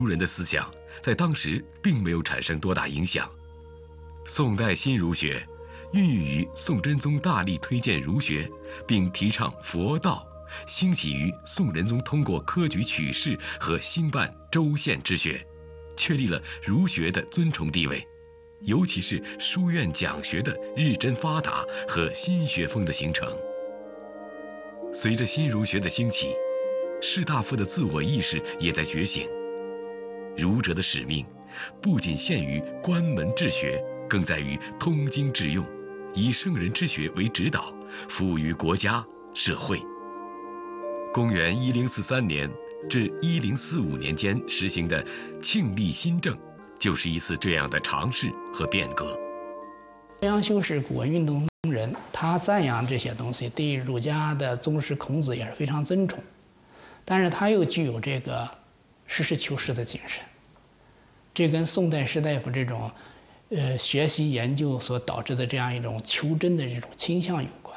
儒人的思想在当时并没有产生多大影响。宋代新儒学孕育于宋真宗大力推荐儒学，并提倡佛道，兴起于宋仁宗通过科举取士和兴办州县之学，确立了儒学的尊崇地位。尤其是书院讲学的日臻发达和新学风的形成。随着新儒学的兴起，士大夫的自我意识也在觉醒。儒者的使命不仅限于关门治学，更在于通经致用，以圣人之学为指导，服务于国家社会。公元1043年至1045年间实行的庆历新政，就是一次这样的尝试和变革。 欧阳修是古文运动人，他赞扬这些东西，对儒家的宗师孔子也是非常尊崇，但是他又具有这个实事求是的精神，这跟宋代士大夫这种学习研究所导致的这样一种求真的这种倾向有关。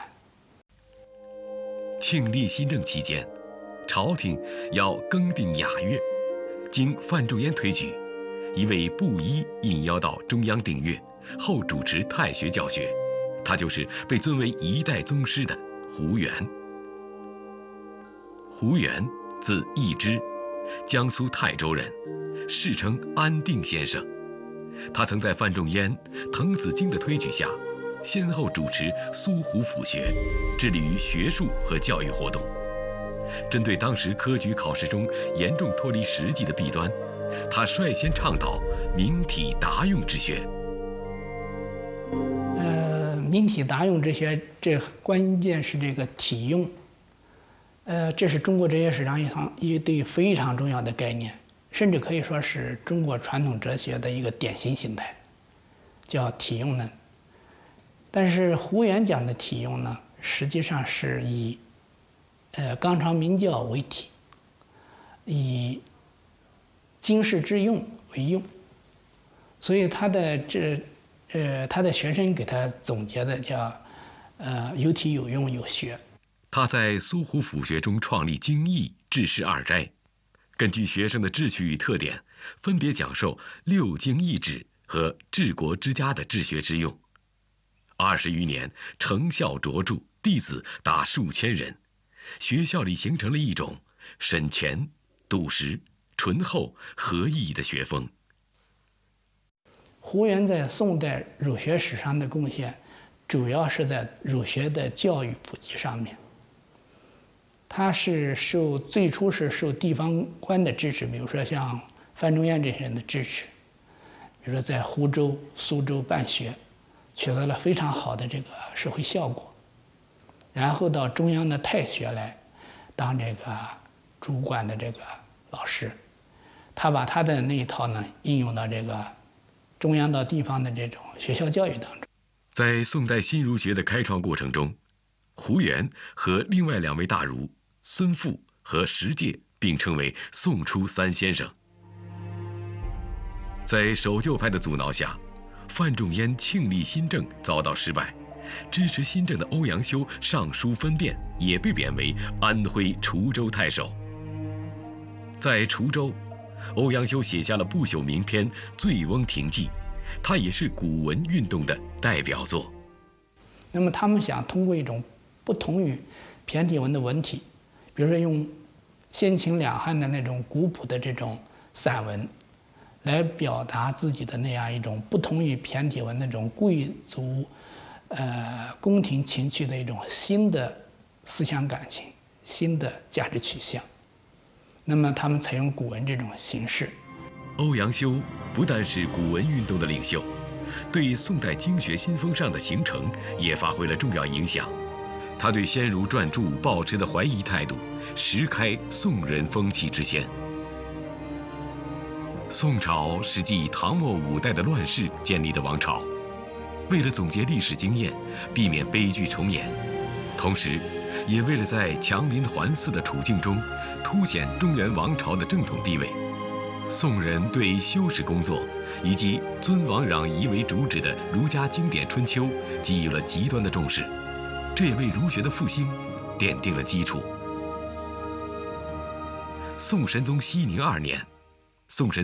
庆历新政期间，朝廷要更定雅乐，经范仲淹推举，一位布衣应邀到中央订乐，后主持太学教学。他就是被尊为一代宗师的胡元。胡元字义之，江苏泰州人，世称安定先生。他曾在范仲淹、滕子京的推举下，先后主持苏湖府学，致力于学术和教育活动。针对当时科举考试中严重脱离实际的弊端，他率先倡导明体达用之学。 明体达用之学，这关键是这个体用。这是中国哲学史上一对非常重要的概念，甚至可以说是中国传统哲学的一个典型形态，叫体用论。但是胡元讲的体用呢，实际上是以纲常名教为体，以经世致用为用，所以他的学生给他总结的叫有体有用有学。 他在苏湖府学中创立经义、治世二斋，根据学生的志趣与特点，分别讲授六经义志和治国之家的治学之用。20余年，成效卓著，弟子达数千人。学校里形成了一种审前、笃实、醇厚、合意的学风。 胡元在宋代儒学史上的贡献，主要是在儒学的教育普及上面。他是最初是受地方官的支持，比如说像范仲淹这些人的支持，比如说在湖州、苏州办学，取得了非常好的这个社会效果。然后到中央的太学来当这个主管的这个老师，他把他的那一套呢应用到这个中央到地方的这种学校教育当中。 在宋代新儒学的开创过程中，胡元和另外2位大儒孙复和石介并称为宋初3先生。在守旧派的阻挠下，范仲淹庆历新政遭到失败，支持新政的欧阳修上书分辨，也被贬为安徽滁州太守。在滁州，欧阳修写下了不朽名篇《醉翁亭记》，它也是古文运动的代表作。 那么他们想通过一种不同于骈体文的文体，比如说用先秦两汉的那种古朴的这种散文，来表达自己的那样一种不同于骈体文那种贵族宫廷情趣的一种新的思想感情、新的价值取向。那么他们采用古文这种形式。 欧阳修不但是古文运动的领袖，对宋代经学新风尚的形成也发挥了重要影响。他对先儒撰著抱持的怀疑态度，实开宋人风气之先。宋朝是继唐末5代的乱世建立的王朝，为了总结历史经验，避免悲剧重演，同时也为了在强邻环伺的处境中凸显中原王朝的正统地位，宋人对修史工作以及尊王攘夷为主旨的儒家经典《春秋》给予了极端的重视，这也为儒学的复兴奠定了基础。宋神宗熙宁2年宋神